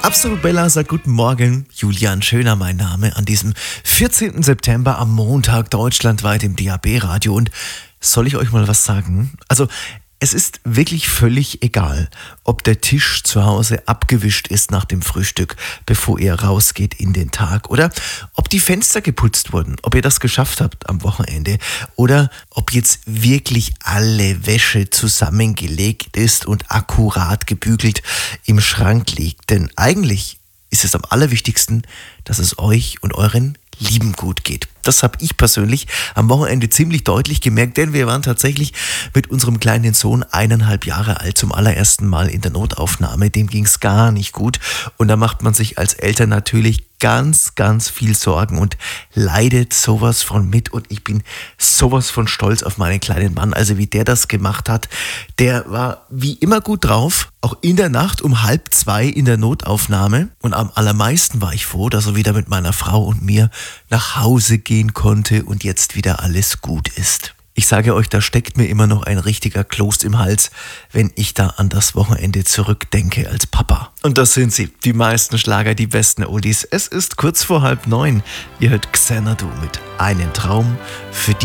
Absolut Bella sagt guten Morgen. Julian Schöner mein Name an diesem 14. September am Montag deutschlandweit im DAB-Radio. Und soll ich euch mal was sagen? Also es ist wirklich völlig egal, ob der Tisch zu Hause abgewischt ist nach dem Frühstück, bevor ihr rausgeht in den Tag, oder ob die Fenster geputzt wurden, ob ihr das geschafft habt am Wochenende oder ob jetzt wirklich alle Wäsche zusammengelegt ist und akkurat gebügelt im Schrank liegt. Denn eigentlich ist es am allerwichtigsten, dass es euch und euren Lieben gut geht. Das habe ich persönlich am Wochenende ziemlich deutlich gemerkt, denn wir waren tatsächlich mit unserem kleinen Sohn 1,5 Jahre alt zum allerersten Mal in der Notaufnahme. Dem ging es gar nicht gut und da macht man sich als Eltern natürlich ganz, ganz viel Sorgen und leidet sowas von mit. Und ich bin sowas von stolz auf meinen kleinen Mann. Also wie der das gemacht hat, der war wie immer gut drauf, auch in der Nacht um 1:30 in der Notaufnahme. Und am allermeisten war ich froh, dass er wieder mit meiner Frau und mir nach Hause gehen konnte und jetzt wieder alles gut ist. Ich sage euch, da steckt mir immer noch ein richtiger Kloß im Hals, wenn ich da an das Wochenende zurückdenke als Papa. Und das sind sie, die meisten Schlager, die besten Oldies. Es ist kurz vor 8:30. Ihr hört Xanadu mit Einen Traum für die